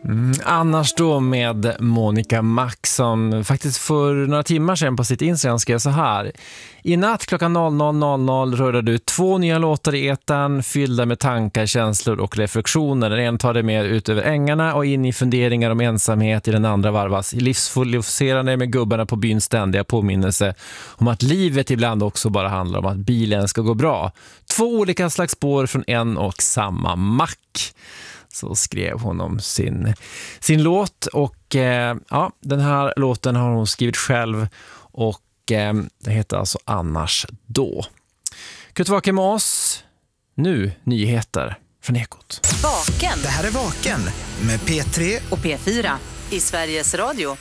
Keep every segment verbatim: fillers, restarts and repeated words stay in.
Mm, annars då med Monica Max som faktiskt för några timmar sedan på sitt Instagram skrev så här: i natt klockan noll noll noll noll rörde du två nya låtar i etern fyllda med tankar, känslor och reflektioner. Den ena tar det med ut över ängarna och in i funderingar om ensamhet, i den andra varvas livsfokuserande med gubbarna på byns ständiga påminnelse om att livet ibland också bara handlar om att bilen ska gå bra. Två olika slags spår från en och samma mack. Så skrev hon om sin, sin låt och eh, ja, den här låten har hon skrivit själv och eh, den heter alltså Annars då. Kul att vara med oss. Nu nyheter från Ekot. Vaken. Det här är Vaken med P tre och P fyra i Sveriges Radio.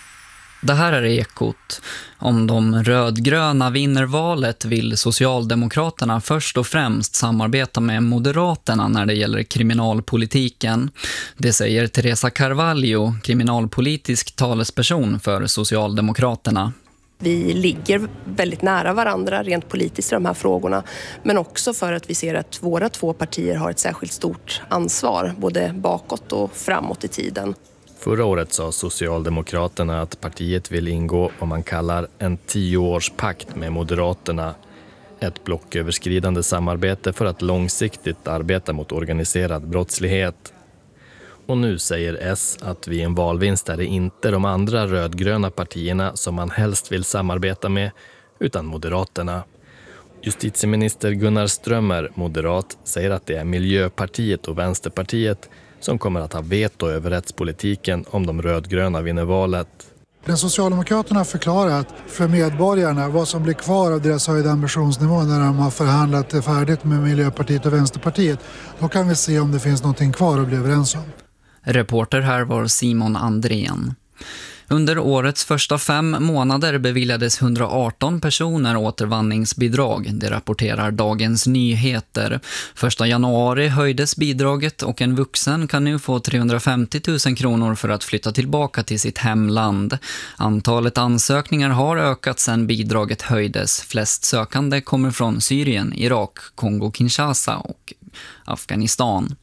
Det här är Ekot. Om de rödgröna vinner valet vill Socialdemokraterna först och främst samarbeta med Moderaterna när det gäller kriminalpolitiken. Det säger Teresa Carvalho, kriminalpolitisk talesperson för Socialdemokraterna. Vi ligger väldigt nära varandra rent politiskt i de här frågorna, men också för att vi ser att våra två partier har ett särskilt stort ansvar, både bakåt och framåt i tiden. Förra året sa Socialdemokraterna att partiet vill ingå vad man kallar en tioårspakt med Moderaterna. Ett blocköverskridande samarbete för att långsiktigt arbeta mot organiserad brottslighet. Och nu säger S att vid en valvinst är det inte de andra rödgröna partierna som man helst vill samarbeta med, utan Moderaterna. Justitieminister Gunnar Strömmer, moderat, säger att det är Miljöpartiet och Vänsterpartiet som kommer att ha veto över rättspolitiken om de rödgröna vinner valet. Den Socialdemokraterna har förklarat för medborgarna vad som blir kvar av deras höjda ambitionsnivå när de har förhandlat färdigt med Miljöpartiet och Vänsterpartiet. Då kan vi se om det finns någonting kvar att bli överens om. Reporter här var Simon Andrén. Under årets första fem månader beviljades hundraarton personer återvandringsbidrag. Det rapporterar Dagens Nyheter. Första januari höjdes bidraget och en vuxen kan nu få trehundrafemtio tusen kronor för att flytta tillbaka till sitt hemland. Antalet ansökningar har ökat sedan bidraget höjdes. Flest sökande kommer från Syrien, Irak, Kongo-Kinshasa och Afghanistan.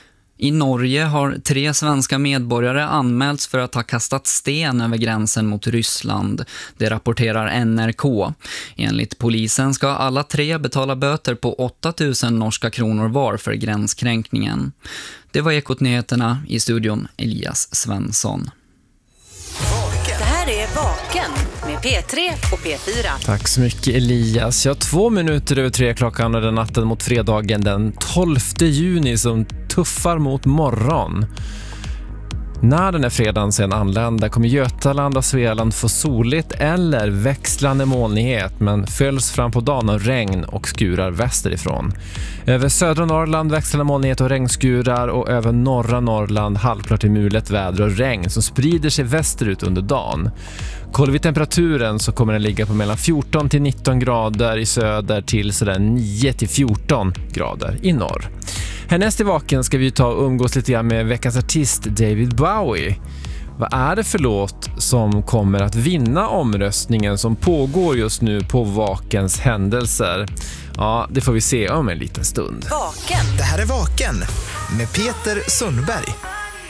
I Norge har tre svenska medborgare anmälts för att ha kastat sten över gränsen mot Ryssland. Det rapporterar N R K. Enligt polisen ska alla tre betala böter på åtta tusen norska kronor var för gränskränkningen. Det var Ekot-nyheterna, i studion Elias Svensson. Det här är Vaken med P tre och P fyra. Tack så mycket Elias. Jag har två minuter över tre klockan och den natten mot fredagen den tolfte juni som tuffar mot morgon. När den är fredagen sedan anlända kommer Götaland och Svealand få soligt eller växlande molnighet, men följs fram på dagen av regn och skurar västerifrån. Över södra Norrland växlande molnighet och regnskurar och över norra Norrland halvklart till mulet väder och regn som sprider sig västerut under dagen. Kollar vi temperaturen så kommer den ligga på mellan fjorton till nitton grader i söder till sådär nio till fjorton grader i norr. Härnäst i Vaken ska vi ta och umgås lite grann med veckans artist David Bowie. Vad är det för låt som kommer att vinna omröstningen som pågår just nu på Vakens händelser? Ja, det får vi se om en liten stund. Vaken. Det här är Vaken med Peter Sundberg.